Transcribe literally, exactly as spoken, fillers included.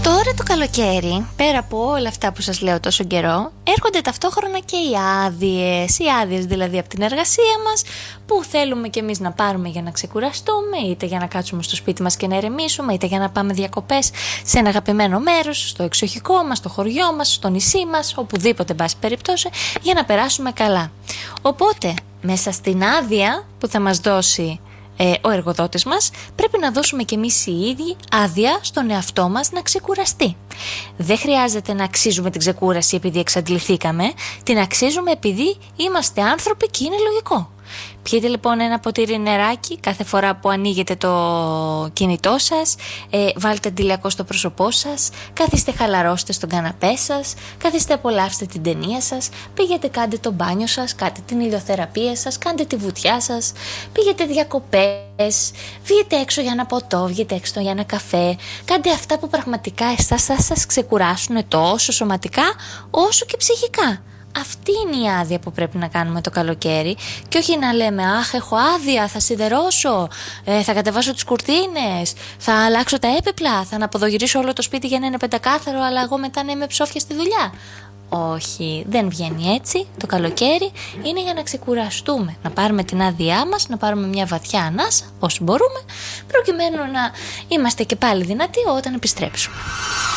Τώρα το καλοκαίρι, πέρα από όλα αυτά που σας λέω τόσο καιρό, έρχονται ταυτόχρονα και οι άδειες. Οι άδειες δηλαδή από την εργασία μας, που θέλουμε κι εμείς να πάρουμε για να ξεκουραστούμε, είτε για να κάτσουμε στο σπίτι μας και να ερεμήσουμε, είτε για να πάμε διακοπές σε ένα αγαπημένο μέρος, στο εξοχικό μας, στο χωριό μας, στο νησί μας, οπουδήποτε εν πάση περιπτώσει, για να περάσουμε καλά. Οπότε, μέσα στην άδεια που θα μας δώσει Ε, ο εργοδότης μας, πρέπει να δώσουμε κι εμείς οι ίδιοι άδεια στον εαυτό μας να ξεκουραστεί. Δεν χρειάζεται να αξίζουμε την ξεκούραση επειδή εξαντληθήκαμε, την αξίζουμε επειδή είμαστε άνθρωποι και είναι λογικό. Πιείτε λοιπόν ένα ποτήρι νεράκι κάθε φορά που ανοίγετε το κινητό σας, ε, βάλτε αντιλιακό στο πρόσωπό σας, καθίστε χαλαρώστε στον καναπέ σας, καθίστε απολαύστε την ταινία σας, πήγετε κάντε το μπάνιο σας, κάντε την ηλιοθεραπεία σας, κάντε τη βουτιά σας, πήγετε διακοπές, βγείτε έξω για ένα ποτό, βγείτε έξω για ένα καφέ, κάντε αυτά που πραγματικά εσάς θα σας ξεκουράσουν τόσο σωματικά όσο και ψυχικά. Αυτή είναι η άδεια που πρέπει να κάνουμε το καλοκαίρι και όχι να λέμε «Αχ, έχω άδεια, θα σιδερώσω, ε, θα κατεβάσω τις κουρτίνες, θα αλλάξω τα έπιπλα, θα αναποδογυρίσω όλο το σπίτι για να είναι πεντακάθαρο, αλλά εγώ μετά να είμαι ψόφια στη δουλειά». Όχι, δεν βγαίνει έτσι. Το καλοκαίρι είναι για να ξεκουραστούμε, να πάρουμε την άδειά μας, να πάρουμε μια βαθιά ανάσα όσο μπορούμε, προκειμένου να είμαστε και πάλι δυνατοί όταν επιστρέψουμε.